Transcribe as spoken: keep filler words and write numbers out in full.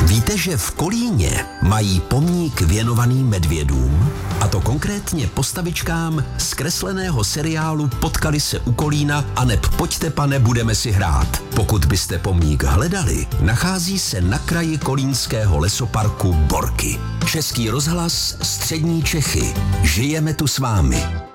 Víte, že v Kolíně mají pomník věnovaný medvědům? A to konkrétně postavičkám z kresleného seriálu Potkali se u Kolína a neb Pojďte, pane, budeme si hrát. Pokud byste pomník hledali, nachází se na kraji kolínského lesoparku Borky. Český rozhlas, Střední Čechy. Žijeme tu s vámi.